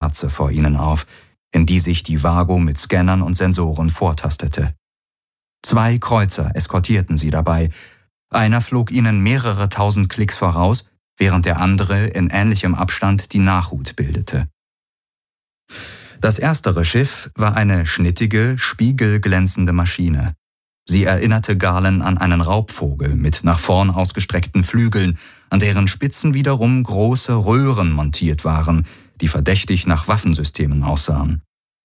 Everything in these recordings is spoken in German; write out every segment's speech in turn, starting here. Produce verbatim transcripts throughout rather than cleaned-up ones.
Kerze vor ihnen auf, in die sich die Vago mit Scannern und Sensoren vortastete. Zwei Kreuzer eskortierten sie dabei. Einer flog ihnen mehrere tausend Klicks voraus, während der andere in ähnlichem Abstand die Nachhut bildete. Das erstere Schiff war eine schnittige, spiegelglänzende Maschine. Sie erinnerte Galen an einen Raubvogel mit nach vorn ausgestreckten Flügeln, an deren Spitzen wiederum große Röhren montiert waren, die verdächtig nach Waffensystemen aussahen.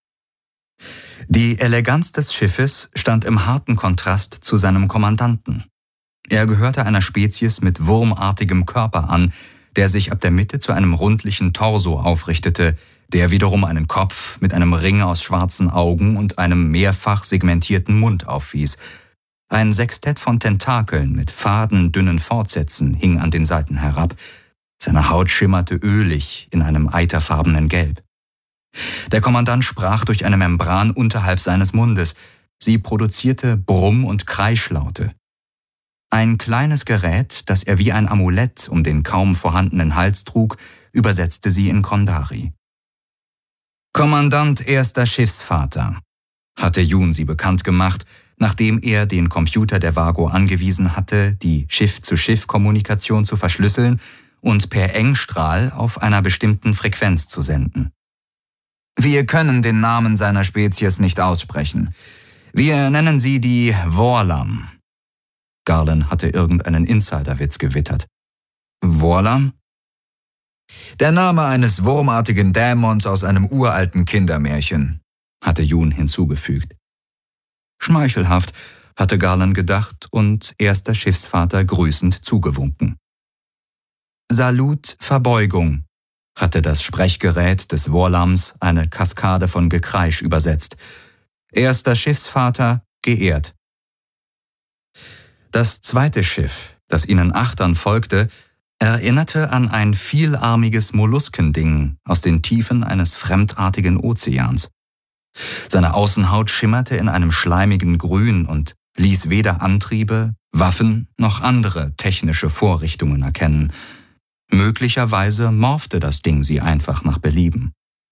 Die Eleganz des Schiffes stand im harten Kontrast zu seinem Kommandanten. Er gehörte einer Spezies mit wurmartigem Körper an, der sich ab der Mitte zu einem rundlichen Torso aufrichtete, der wiederum einen Kopf mit einem Ring aus schwarzen Augen und einem mehrfach segmentierten Mund aufwies. Ein Sextett von Tentakeln mit faden, dünnen Fortsätzen hing an den Seiten herab. Seine Haut schimmerte ölig in einem eiterfarbenen Gelb. Der Kommandant sprach durch eine Membran unterhalb seines Mundes. Sie produzierte Brumm- und Kreischlaute. Ein kleines Gerät, das er wie ein Amulett um den kaum vorhandenen Hals trug, übersetzte sie in Kondari. »Kommandant erster Schiffsvater«, hatte Jun sie bekannt gemacht, nachdem er den Computer der Vago angewiesen hatte, die Schiff-zu-Schiff-Kommunikation zu verschlüsseln und per Engstrahl auf einer bestimmten Frequenz zu senden. »Wir können den Namen seiner Spezies nicht aussprechen. Wir nennen sie die Vorlam.« Garland hatte irgendeinen Insiderwitz gewittert. »Vorlam?« »Der Name eines wurmartigen Dämons aus einem uralten Kindermärchen«, hatte Jun hinzugefügt. Schmeichelhaft, hatte Garland gedacht und erster Schiffsvater grüßend zugewunken. »Salut, Verbeugung«, hatte das Sprechgerät des Vorlams eine Kaskade von Gekreisch übersetzt. »Erster Schiffsvater, geehrt.« Das zweite Schiff, das ihnen achtern folgte, erinnerte an ein vielarmiges Molluskending aus den Tiefen eines fremdartigen Ozeans. Seine Außenhaut schimmerte in einem schleimigen Grün und ließ weder Antriebe, Waffen noch andere technische Vorrichtungen erkennen. Möglicherweise morphte das Ding sie einfach nach Belieben.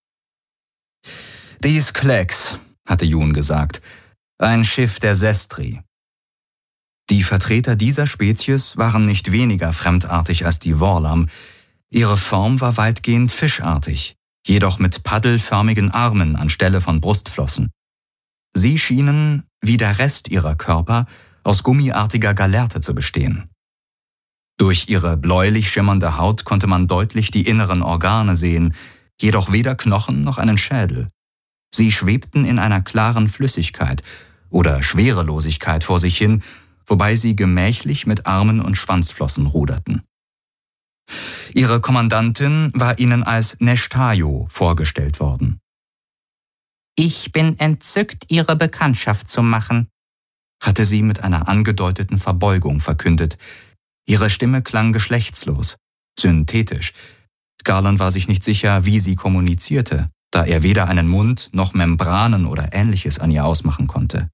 »Dies Klecks«, hatte Jun gesagt, »ein Schiff der Sestri.« Die Vertreter dieser Spezies waren nicht weniger fremdartig als die Vorlam. Ihre Form war weitgehend fischartig, jedoch mit paddelförmigen Armen anstelle von Brustflossen. Sie schienen, wie der Rest ihrer Körper, aus gummiartiger Galerte zu bestehen. Durch ihre bläulich schimmernde Haut konnte man deutlich die inneren Organe sehen, jedoch weder Knochen noch einen Schädel. Sie schwebten in einer klaren Flüssigkeit oder Schwerelosigkeit vor sich hin, wobei sie gemächlich mit Armen und Schwanzflossen ruderten. Ihre Kommandantin war ihnen als Neshtayo vorgestellt worden. »Ich bin entzückt, Ihre Bekanntschaft zu machen«, hatte sie mit einer angedeuteten Verbeugung verkündet. Ihre Stimme klang geschlechtslos, synthetisch. Garland war sich nicht sicher, wie sie kommunizierte, da er weder einen Mund noch Membranen oder Ähnliches an ihr ausmachen konnte.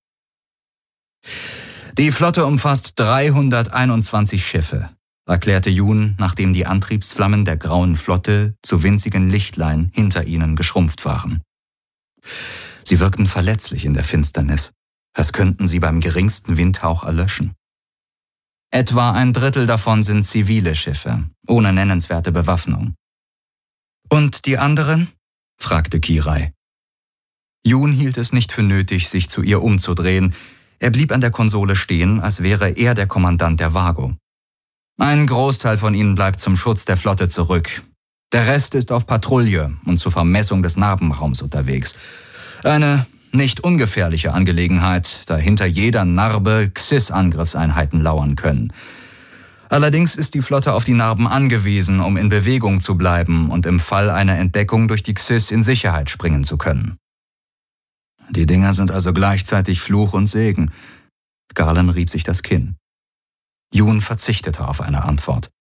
»Die Flotte umfasst dreihunderteinundzwanzig Schiffe«, erklärte Jun, nachdem die Antriebsflammen der grauen Flotte zu winzigen Lichtlein hinter ihnen geschrumpft waren. Sie wirkten verletzlich in der Finsternis, als könnten sie beim geringsten Windhauch erlöschen. Etwa ein Drittel davon sind zivile Schiffe, ohne nennenswerte Bewaffnung. »Und die anderen?« fragte Kirai. Jun hielt es nicht für nötig, sich zu ihr umzudrehen. Er blieb an der Konsole stehen, als wäre er der Kommandant der Vago. »Ein Großteil von ihnen bleibt zum Schutz der Flotte zurück. Der Rest ist auf Patrouille und zur Vermessung des Narbenraums unterwegs. Eine nicht ungefährliche Angelegenheit, da hinter jeder Narbe Xys-Angriffseinheiten lauern können. Allerdings ist die Flotte auf die Narben angewiesen, um in Bewegung zu bleiben und im Fall einer Entdeckung durch die Xys in Sicherheit springen zu können.« Die Dinger sind also gleichzeitig Fluch und Segen. Garland rieb sich das Kinn. Jun verzichtete auf eine Antwort.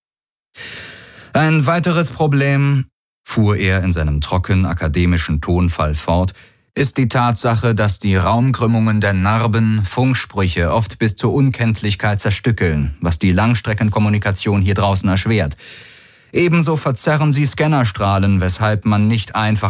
»Ein weiteres Problem«, fuhr er in seinem trocken akademischen Tonfall fort, »ist die Tatsache, dass die Raumkrümmungen der Narben Funksprüche oft bis zur Unkenntlichkeit zerstückeln, was die Langstreckenkommunikation hier draußen erschwert. Ebenso verzerren sie Scannerstrahlen, weshalb man nicht einfach